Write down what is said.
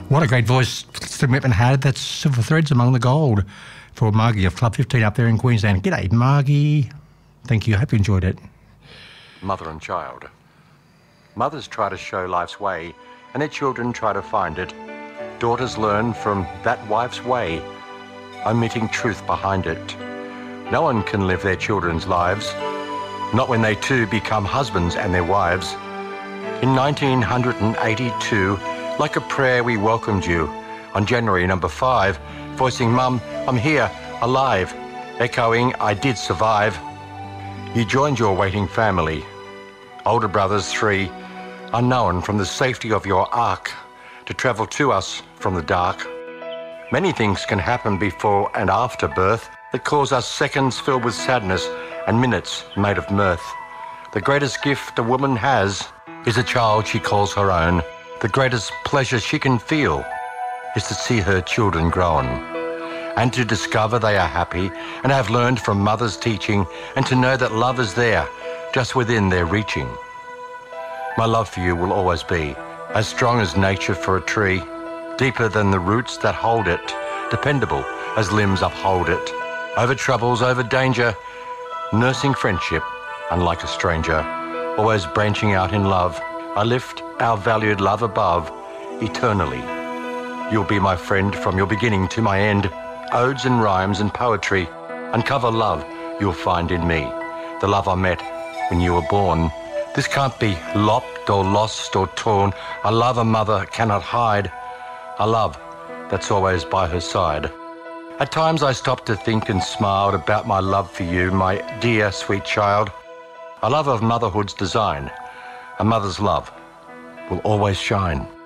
What a great voice Stephen Whitman had. That's Silver Threads Among the Gold for Margie of Club 15 up there in Queensland. G'day, Margie. Thank you. I hope you enjoyed it. Mother and child. Mothers try to show life's way, and their children try to find it. Daughters learn from that wife's way, omitting truth behind it. No one can live their children's lives, not when they too become husbands and their wives. In 1982, like a prayer, we welcomed you on January number 5, voicing, "Mum, I'm here, alive," echoing, "I did survive." You joined your waiting family, older brothers 3, unknown from the safety of your ark, to travel to us from the dark. Many things can happen before and after birth that cause us seconds filled with sadness and minutes made of mirth. The greatest gift a woman has is a child she calls her own. The greatest pleasure she can feel is to see her children grown, and to discover they are happy and have learned from mother's teaching, and to know that love is there, just within their reaching. My love for you will always be as strong as nature for a tree, deeper than the roots that hold it, dependable as limbs uphold it. Over troubles, over danger, nursing friendship, unlike a stranger, always branching out in love. I lift our valued love above, eternally. You'll be my friend from your beginning to my end. Odes and rhymes and poetry, uncover love you'll find in me. The love I met when you were born. This can't be lopped or lost or torn. A love a mother cannot hide. A love that's always by her side. At times I stopped to think and smiled about my love for you, my dear, sweet child. A love of motherhood's design. A mother's love will always shine.